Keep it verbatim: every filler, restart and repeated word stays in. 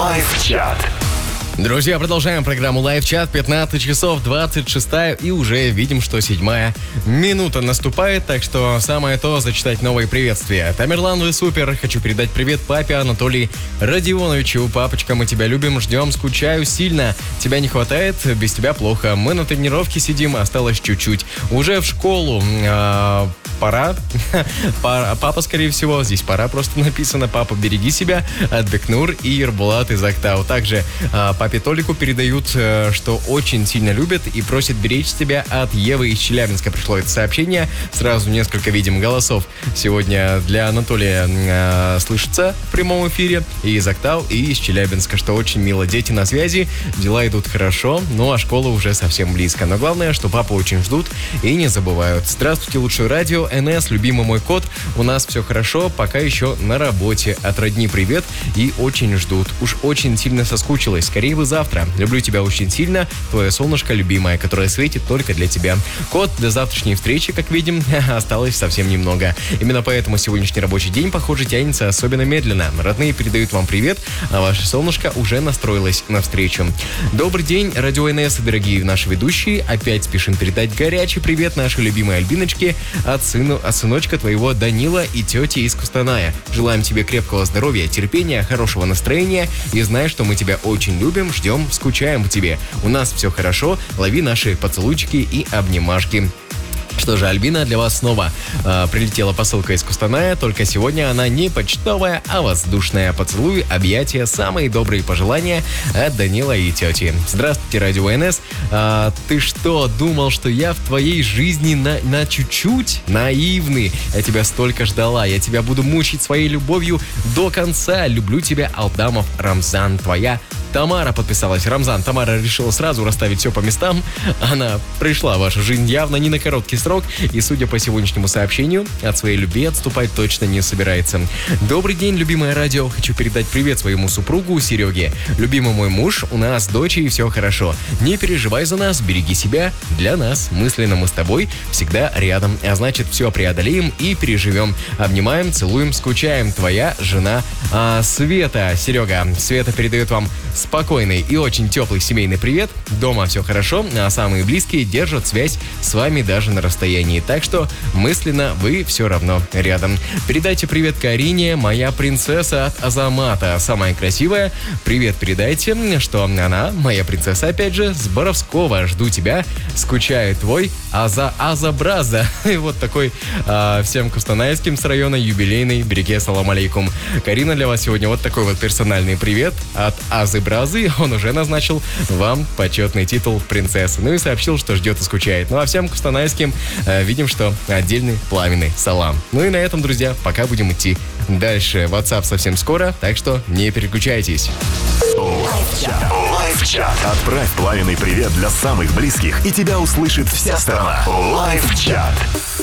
Лайв-чат. Друзья, продолжаем программу Лайв-чат. пятнадцать часов двадцать шестая, и уже видим, что седьмая минута наступает, так что самое то зачитать новые приветствия. Тамерлан, вы супер. Хочу передать привет папе Анатолию Родионовичу. Папочка, мы тебя любим, ждем, скучаю сильно. Тебя не хватает, без тебя плохо. Мы на тренировке сидим, осталось чуть-чуть. Уже в школу. А, пора. Папа, скорее всего, здесь пора просто написано. Папа, береги себя. От Бекнур и Ербулат из Актау. Также папе Толику передают, что очень сильно любят и просят беречь себя от Евы из Челябинска. Пришло это сообщение. Сразу несколько видим голосов сегодня для Анатолия э, слышится в прямом эфире. И из Актау, и из Челябинска, что очень мило. Дети на связи, дела идут хорошо, ну а школа уже совсем близко. Но главное, что папу очень ждут и не забывают. Здравствуйте, лучшее радио, эн эс, любимый мой кот. У нас все хорошо, пока еще на работе. От родни привет и очень ждут. Уж очень сильно соскучилась. Скорее вы завтра. Люблю тебя очень сильно. Твое солнышко любимое, которое светит только для тебя. Кот, до завтрашней встречи, как видим, осталось совсем немного. Именно поэтому сегодняшний рабочий день, похоже, тянется особенно медленно. Родные передают вам привет, а ваше солнышко уже настроилось на встречу. Добрый день, радио эн эс, дорогие наши ведущие. Опять спешим передать горячий привет нашей любимой Альбиночке от, сыну, от сыночка твоего Данила и тети из Кустаная. Желаем тебе крепкого здоровья, терпения, хорошего настроения и знай, что мы тебя очень любим, ждем, скучаем по тебе. У нас все хорошо, лови наши поцелуйчики и обнимашки. Что же, Альбина, для вас снова э, прилетела посылка из Кустаная, только сегодня она не почтовая, а воздушная. Поцелуй, объятия, самые добрые пожелания от Данила и тети. Здравствуйте, радио эн эс. А, ты что, думал, что я в твоей жизни на, на чуть-чуть? Наивный. Я тебя столько ждала, я тебя буду мучить своей любовью до конца. Люблю тебя, Алдамов Рамзан, твоя Тамара подписалась. Рамзан, Тамара решила сразу расставить все по местам. Она пришла в вашу жизнь явно не на короткий срок. И, судя по сегодняшнему сообщению, от своей любви отступать точно не собирается. Добрый день, любимое радио. Хочу передать привет своему супругу Сереге. Любимый мой муж, у нас дочь и все хорошо. Не переживай за нас, береги себя. Для нас, мысленно мы с тобой всегда рядом. А значит, все преодолеем и переживем. Обнимаем, целуем, скучаем. Твоя жена а, Света. Серега, Света передает вам спокойный и очень теплый семейный привет. Дома все хорошо, а самые близкие держат связь с вами даже на расстоянии. Так что мысленно вы все равно рядом. Передайте привет Карине, моя принцесса от Азамата. Самая красивая. Привет передайте, что она, моя принцесса, опять же, с Боровского. Жду тебя, скучаю твой Аза Азабраза. И вот такой а, всем кустанайским с района юбилейный береге, салам алейкум. Карина, для вас сегодня вот такой вот персональный привет от Азы Бразы. Он уже назначил вам почетный титул принцессы. Ну и сообщил, что ждет и скучает. Ну а всем кустанайским э, видим, что отдельный пламенный салам. Ну и на этом, друзья, пока будем идти дальше. WhatsApp совсем скоро, так что не переключайтесь. Лайв-чат. Лайв-чат. Отправь пламенный привет для самых близких, и тебя услышит вся страна. Лайв-чат.